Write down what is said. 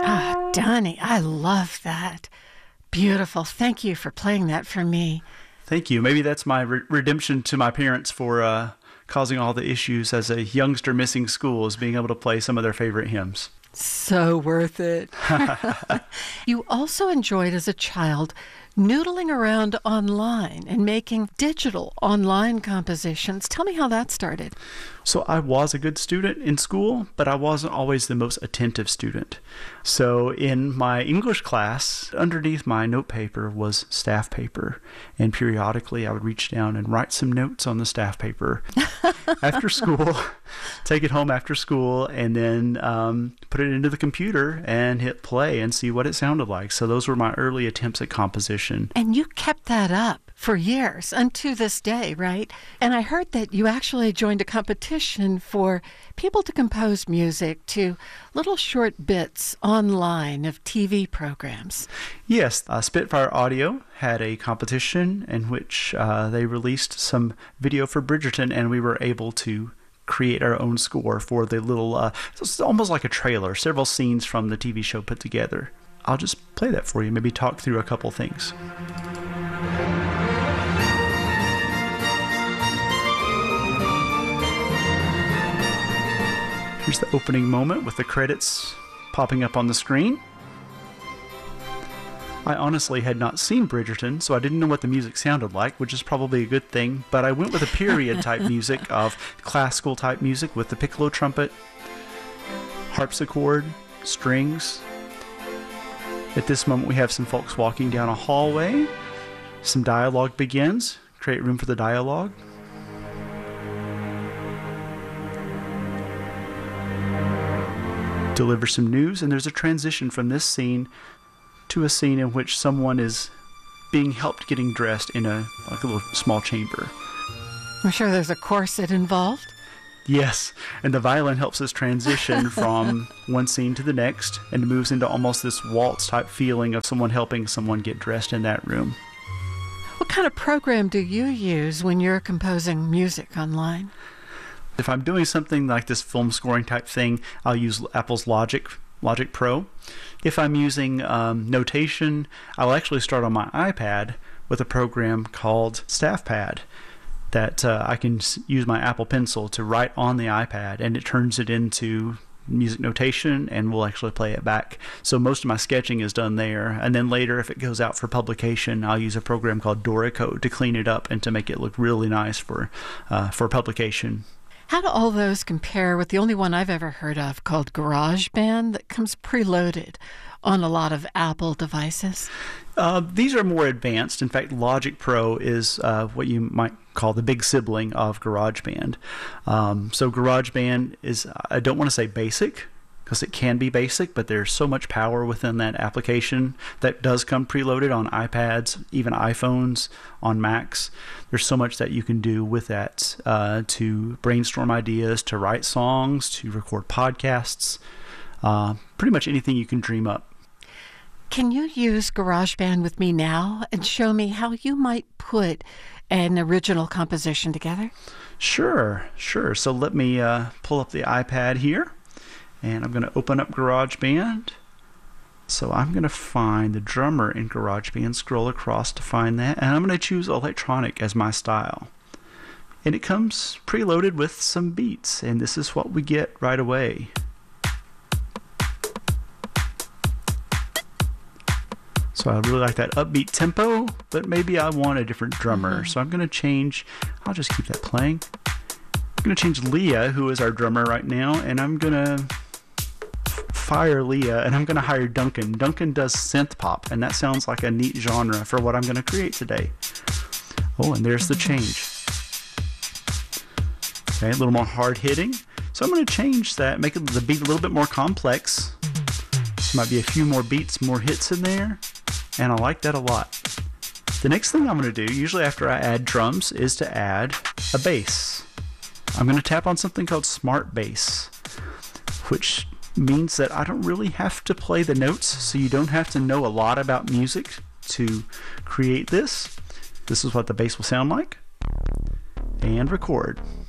Ah, Donnie, I love that. Beautiful. Thank you for playing that for me. Thank you. Maybe that's my redemption to my parents for causing all the issues as a youngster missing school, is being able to play some of their favorite hymns. So worth it. You also enjoyed as a child noodling around online and making digital online compositions. Tell me how that started. So I was a good student in school, but I wasn't always the most attentive student. So in my English class, underneath my note paper was staff paper. And periodically I would reach down and write some notes on the staff paper after school, take it home after school, and then put it into the computer and hit play and see what it sounded like. So those were my early attempts at composition. And you kept that up for years, unto this day, right? And I heard that you actually joined a competition for people to compose music to little short bits online of TV programs. Yes, Spitfire Audio had a competition in which they released some video for Bridgerton, and we were able to create our own score for the little, it's almost like a trailer, several scenes from the TV show put together. I'll just play that for you, maybe talk through a couple things. Here's the opening moment with the credits popping up on the screen. I honestly had not seen Bridgerton, so I didn't know what the music sounded like, which is probably a good thing, but I went with a period type music of classical type music with the piccolo trumpet, harpsichord, strings. At this moment we have some folks walking down a hallway. Some dialogue begins. Create room for the dialogue. Deliver some news, and there's a transition from this scene to a scene in which someone is being helped getting dressed in a little small chamber. I'm sure there's a corset involved. Yes, and the violin helps us transition from one scene to the next and moves into almost this waltz type feeling of someone helping someone get dressed in that room. What kind of program do you use when you're composing music online? If I'm doing something like this film scoring type thing, I'll use Apple's Logic Pro. If I'm using notation, I'll actually start on my iPad with a program called StaffPad that I can use my Apple Pencil to write on the iPad, and it turns it into music notation and we'll actually play it back. So most of my sketching is done there, and then later if it goes out for publication, I'll use a program called Doricode to clean it up and to make it look really nice for publication. How do all those compare with the only one I've ever heard of called GarageBand that comes preloaded on a lot of Apple devices? These are more advanced. In fact, Logic Pro is what you might call the big sibling of GarageBand. So GarageBand is, I don't want to say basic, because it can be basic, but there's so much power within that application that does come preloaded on iPads, even iPhones, on Macs. There's so much that you can do with that to brainstorm ideas, to write songs, to record podcasts, pretty much anything you can dream up. Can you use GarageBand with me now and show me how you might put an original composition together? Sure. So let me pull up the iPad here. And I'm going to open up GarageBand. So I'm going to find the drummer in GarageBand, scroll across to find that, and I'm going to choose electronic as my style. And it comes preloaded with some beats, and this is what we get right away. So I really like that upbeat tempo, but maybe I want a different drummer. So I'm going to change, I'll just keep that playing. I'm going to change Leah, who is our drummer right now, and I'm going to fire Leah, and I'm going to hire Duncan. Duncan does synth pop, and that sounds like a neat genre for what I'm going to create today. Oh, and there's the change. Okay, a little more hard hitting. So I'm going to change that, make the beat a little bit more complex. There might be a few more beats, more hits in there, and I like that a lot. The next thing I'm going to do, usually after I add drums, is to add a bass. I'm going to tap on something called Smart Bass, which means that I don't really have to play the notes, so you don't have to know a lot about music to create this. This is what the bass will sound like. And record.